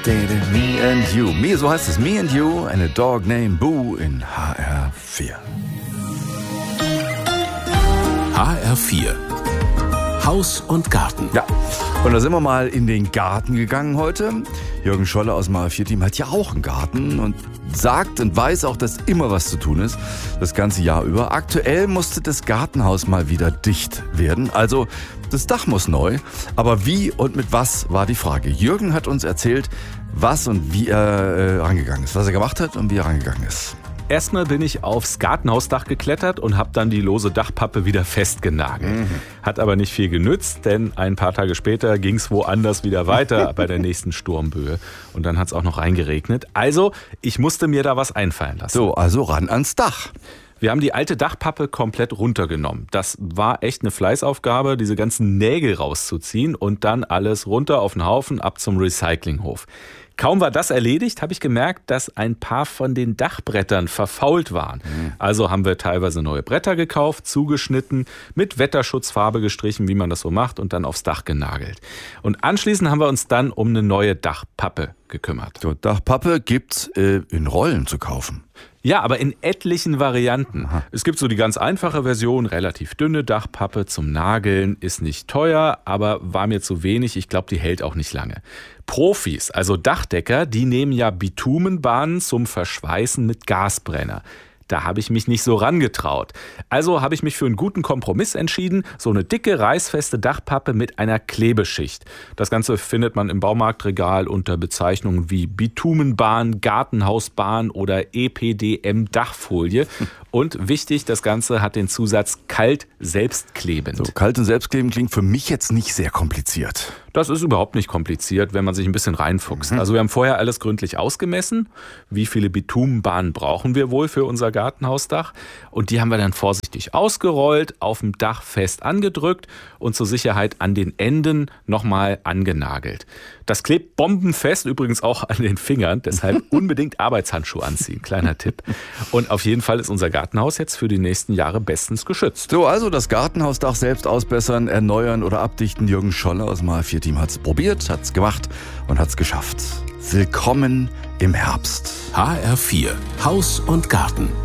Me and You. So heißt es. Me and You, and a dog named Boo in HR4. HR4. Haus und Garten. Ja, und da sind wir mal in den Garten gegangen heute. Jürgen Scholle aus dem HR4-Team hat ja auch einen Garten und sagt und weiß auch, dass immer was zu tun ist, das ganze Jahr über. Aktuell musste das Gartenhaus mal wieder dicht werden, also das Dach muss neu. Aber wie und mit was war die Frage. Jürgen hat uns erzählt, was und wie er rangegangen ist, was er gemacht hat und wie er rangegangen ist. Erstmal bin ich aufs Gartenhausdach geklettert und habe dann die lose Dachpappe wieder festgenagelt. Hat aber nicht viel genützt, denn ein paar Tage später ging es woanders wieder weiter bei der nächsten Sturmböe. Und dann hat es auch noch reingeregnet. Also, ich musste mir da was einfallen lassen. So, also ran ans Dach. Wir haben die alte Dachpappe komplett runtergenommen. Das war echt eine Fleißaufgabe, diese ganzen Nägel rauszuziehen und dann alles runter auf den Haufen, ab zum Recyclinghof. Kaum war das erledigt, habe ich gemerkt, dass ein paar von den Dachbrettern verfault waren. Also haben wir teilweise neue Bretter gekauft, zugeschnitten, mit Wetterschutzfarbe gestrichen, wie man das so macht, und dann aufs Dach genagelt. Und anschließend haben wir uns dann um eine neue Dachpappe gekümmert. So, Dachpappe gibt's in Rollen zu kaufen. Ja, aber in etlichen Varianten. Es gibt so die ganz einfache Version, relativ dünne Dachpappe zum Nageln, ist nicht teuer, aber war mir zu wenig. Ich glaube, die hält auch nicht lange. Profis, also Dachdecker, die nehmen ja Bitumenbahnen zum Verschweißen mit Gasbrenner. Da habe ich mich nicht so rangetraut. Also habe ich mich für einen guten Kompromiss entschieden, so eine dicke, reißfeste Dachpappe mit einer Klebeschicht. Das Ganze findet man im Baumarktregal unter Bezeichnungen wie Bitumenbahn, Gartenhausbahn oder EPDM-Dachfolie. Und wichtig, das Ganze hat den Zusatz kalt selbstklebend. So, kalt und selbstklebend klingt für mich jetzt nicht sehr kompliziert. Das ist überhaupt nicht kompliziert, wenn man sich ein bisschen reinfuchst. Also wir haben vorher alles gründlich ausgemessen. Wie viele Bitumenbahnen brauchen wir wohl für unser Gartenhausdach? Und die haben wir dann vorsichtig ausgerollt, auf dem Dach fest angedrückt und zur Sicherheit an den Enden nochmal angenagelt. Das klebt bombenfest, übrigens auch an den Fingern. Deshalb unbedingt Arbeitshandschuhe anziehen. Kleiner Tipp. Und auf jeden Fall ist unser Gartenhaus jetzt für die nächsten Jahre bestens geschützt. So, also das Gartenhausdach selbst ausbessern, erneuern oder abdichten. Jürgen Scholle aus dem HR4-Team hat's probiert, hat's gemacht und hat's geschafft. Willkommen im Herbst. HR4. Haus und Garten.